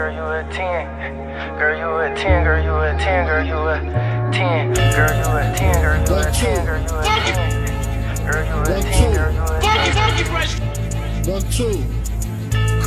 girl, you a 10. Girl, you a 10, girl, you a 10, girl, you a 10. Girl, you a 10, girl, you a 10, girl, you a 10. Girl, you a 10, girl, you a 10. 1, 2.